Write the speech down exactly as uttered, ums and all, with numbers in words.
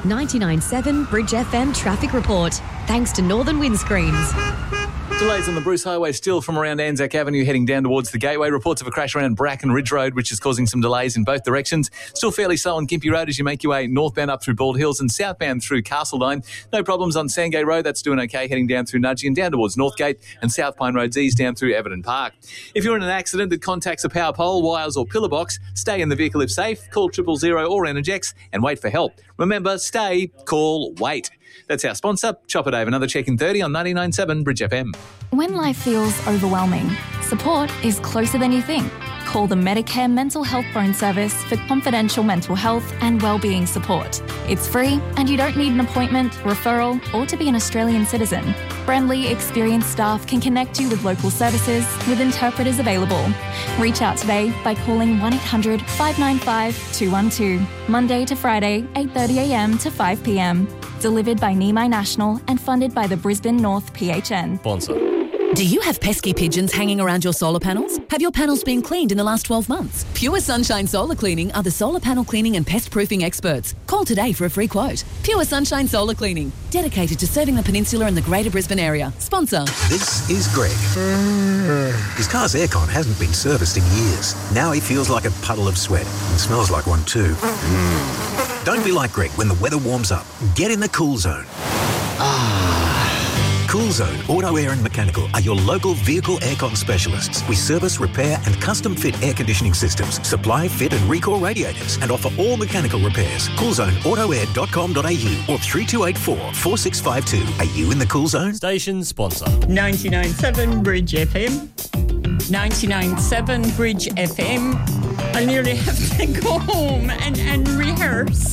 ninety-nine point seven Bridge F M traffic report. Thanks to Northern Windscreens. Delays on the Bruce Highway still from around Anzac Avenue heading down towards the Gateway. Reports of a crash around Bracken Ridge Road, which is causing some delays in both directions. Still fairly slow on Gympie Road as you make your way northbound up through Bald Hills and southbound through Castledine. No problems on Sandgate Road. That's doing okay heading down through Nudgee and down towards Northgate, and South Pine Road's east down through Everton Park. If you're in an accident that contacts a power pole, wires or pillar box, stay in the vehicle if safe. Call triple zero or Energex and wait for help. Remember, stay, call, wait. That's our sponsor, Chopper Dave. Another check in thirty on ninety-nine point seven Bridge F M. When life feels overwhelming, support is closer than you think. Call the Medicare Mental Health Phone Service for confidential mental health and wellbeing support. It's free and you don't need an appointment, referral or to be an Australian citizen. Friendly, experienced staff can connect you with local services with interpreters available. Reach out today by calling one eight hundred five nine five two one two. Monday to Friday, eight thirty a m to five p m. Delivered by Nimai National and funded by the Brisbane North P H N. Sponsor. Do you have pesky pigeons hanging around your solar panels? Have your panels been cleaned in the last twelve months? Pure Sunshine Solar Cleaning are the solar panel cleaning and pest proofing experts. Call today for a free quote. Pure Sunshine Solar Cleaning, dedicated to serving the peninsula and the Greater Brisbane area. Sponsor. This is Greg. His car's aircon hasn't been serviced in years. Now he feels like a puddle of sweat and smells like one too. Don't be like Greg when the weather warms up. Get in the Cool Zone. Cool Zone Auto Air and Mechanical are your local vehicle aircon specialists. We service, repair and custom fit air conditioning systems, supply, fit and recall radiators and offer all mechanical repairs. cool zone auto air dot com dot a u or three two eight four, four six five two. Are you in the Cool Zone? Station sponsor. ninety-nine point seven Bridge F M. ninety-nine point seven Bridge F M. I nearly have to go home and, and rehearse.